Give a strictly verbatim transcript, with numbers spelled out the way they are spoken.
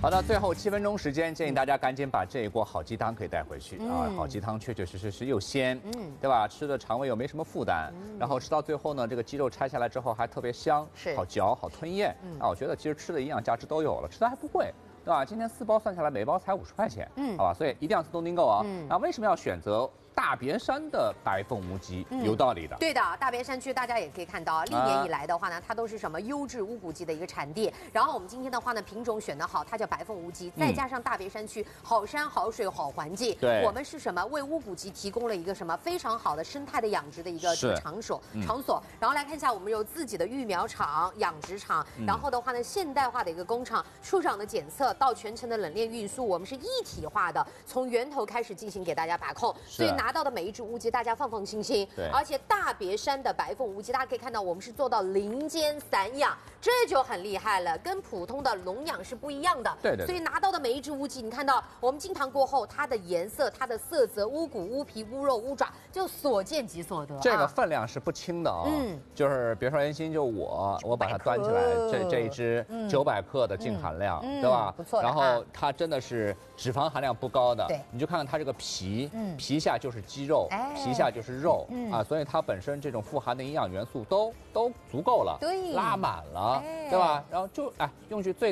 好的，最后七分钟时间，建议大家赶紧把这一锅好鸡汤可以带回去、 嗯、 啊！好鸡汤确确实实是又鲜， 嗯， 对吧？吃的肠胃又没什么负担，嗯、然后吃到最后呢，这个鸡肉拆下来之后还特别香， 是好嚼，好吞咽。 嗯、 啊，我觉得其实吃的营养价值都有了，吃的还不贵。 对吧？今天四包算下来，每包才五十块钱，嗯，好吧，所以一定要自动订购啊。嗯，那为什么要选择大别山的白凤无鸡？嗯、有道理的。 对的，大别山区大家也可以看到，历年以来的话呢，它都是什么优质乌骨鸡的一个产地。然后我们今天的话呢，品种选得好，它叫白凤无鸡，再加上大别山区好山好水好环境， 对， 我们是什么为乌骨鸡提供了一个什么非常好的生态的养殖的一个场所场所。然后来看一下，我们有自己的育苗场、养殖场，然后的话呢，现代化的一个工厂，出厂的检测。 到全程的冷链运输，我们是一体化的，从源头开始进行给大家把控，所以拿到的每一只乌鸡，大家放放心心。 对， 而且大别山的白凤乌鸡，大家可以看到，我们是做到林间散养，这就很厉害了，跟普通的笼养是不一样的。 对对。 所以拿到的每一只乌鸡，你看到我们进塘过后，它的颜色、它的色泽、乌骨、乌皮、乌肉、乌爪，就所见即所得。 这个分量是不轻的啊，嗯，就是别说人心，就我，我把它端起来，这这一只九百克的净含量，对吧？ 然后它真的是脂肪含量不高的， 对， 你就看看它这个皮，嗯，皮下就是鸡肉，哎、皮下就是肉，嗯、啊，所以它本身这种富含的营养元素都都足够了， 对， 拉满了，哎、对吧？然后就哎，用句最